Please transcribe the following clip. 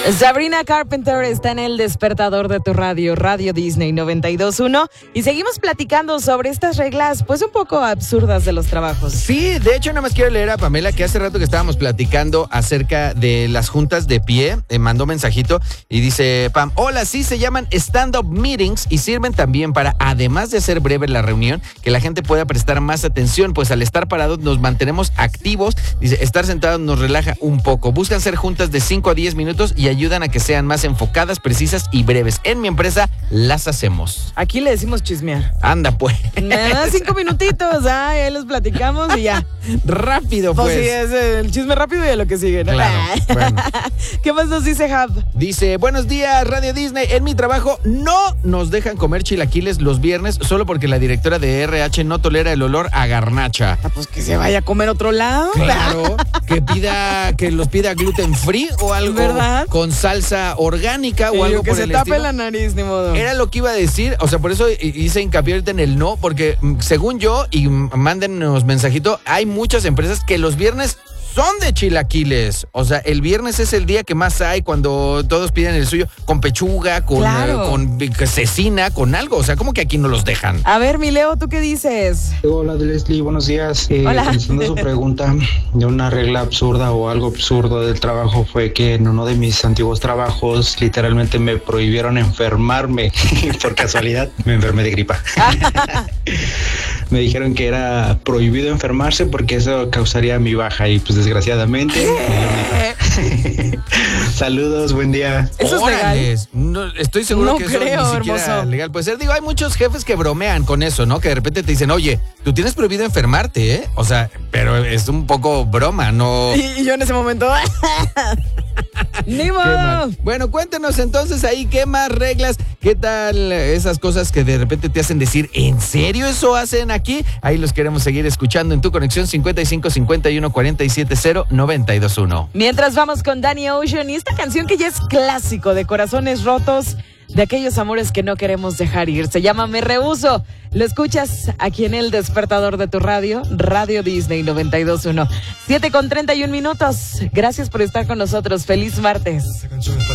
Sabrina Carpenter está en el despertador de tu radio, Radio Disney 92.1, y seguimos platicando sobre estas reglas, pues un poco absurdas de los trabajos. Sí, de hecho nada más quiero leer a Pamela, que hace rato que estábamos platicando acerca de las juntas de pie, mandó mensajito y dice, Pam, hola, sí se llaman stand-up meetings y sirven también para, además de hacer breve la reunión, que la gente pueda prestar más atención, pues al estar parados nos mantenemos activos, dice, estar sentados nos relaja un poco, buscan ser juntas de 5 a 10 minutos y ayudan a que sean más enfocadas, precisas y breves. En mi empresa las hacemos. Aquí le decimos chismear. Anda pues. Nada, 5 minutitos, ahí los platicamos y ya. Rápido pues. Sí, es el chisme rápido y a lo que sigue, ¿no? Claro, bueno. ¿Qué más nos dice Hub? Dice, buenos días, Radio Disney. En mi trabajo no nos dejan comer chilaquiles los viernes solo porque la directora de RH no tolera el olor a garnacha. Pues que se vaya a comer a otro lado. Claro, que los pida gluten free o algo, ¿verdad? Con salsa orgánica o algo que por se el tape estilo. la nariz, ni modo. Era lo que iba a decir, o sea, por eso hice hincapié ahorita en el no, porque según yo, y mándenos mensajito, hay muchas empresas que los viernes son de chilaquiles. O sea, el viernes es el día que más hay cuando todos piden el suyo con pechuga, con cecina, con algo. O sea, como que aquí no los dejan. A ver, mi Leo, ¿tú qué dices? Hola, Leslie, buenos días. Hola. Contestando su pregunta de una regla absurda o algo absurdo del trabajo, fue que en uno de mis antiguos trabajos literalmente me prohibieron enfermarme. Por casualidad, me enfermé de gripa. Me dijeron que era prohibido enfermarse porque eso causaría mi baja y pues desgraciadamente. Saludos, buen día. ¿Eso es legal? No, estoy seguro que eso ni siquiera hermoso. legal puede ser. Digo, hay muchos jefes que bromean con eso, ¿no? Que de repente te dicen, oye, tú tienes prohibido enfermarte, ¿eh? O sea, pero es un poco broma, ¿no? Y yo en ese momento... ¡Ni modo! Bueno, cuéntanos entonces ahí qué más reglas, qué tal esas cosas que de repente te hacen decir, ¿en serio eso hacen aquí? Ahí los queremos seguir escuchando en tu conexión 55 51 47 0 921. Mientras vamos con Danny Ocean y esta canción que ya es clásico de corazones rotos, de aquellos amores que no queremos dejar ir. Se llama Me Rehuso. Lo escuchas aquí en el despertador de tu radio, Radio Disney 92.1. 7:31. Gracias por estar con nosotros. Feliz martes.